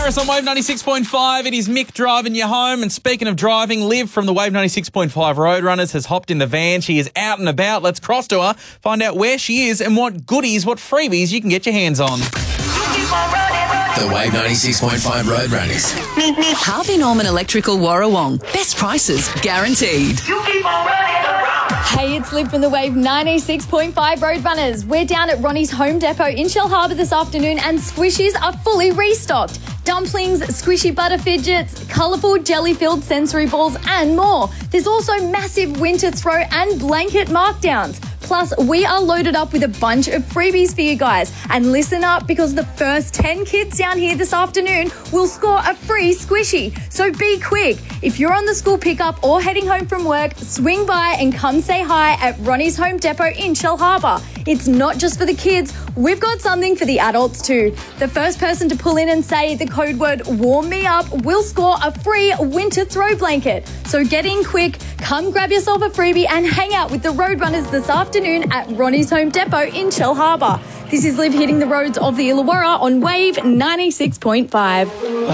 Harris on Wave 96.5. It is Mick driving you home. And speaking of driving, Liv from the Wave 96.5 Roadrunners has hopped in the van. She is out and about. Let's cross to her, find out where she is and what goodies, what freebies you can get your hands on. The Wave 96.5 Roadrunners. Harvey Norman Electrical Warrawong. Best prices guaranteed. Hey, it's Liv from the Wave 96.5 Roadrunners. We're down at Ronnie's Home Depot in Shell Harbour this afternoon and squishies are fully restocked. Dumplings, squishy butter fidgets, colourful jelly-filled sensory balls and more. There's also massive winter throw and blanket markdowns. Plus, we are loaded up with a bunch of freebies for you guys. And listen up, because the first 10 kids down here this afternoon will score a free squishy. So be quick. If you're on the school pickup or heading home from work, swing by and come say hi at Ronnie's Home Depot in Shell Harbour. It's not just for the kids. We've got something for the adults too. The first person to pull in and say the code word warm me up will score a free winter throw blanket. So get in quick, come grab yourself a freebie and hang out with the Roadrunners this afternoon at Ronnie's Home Depot in Shell Harbour. This is Liv hitting the roads of the Illawarra on Wave 96.5.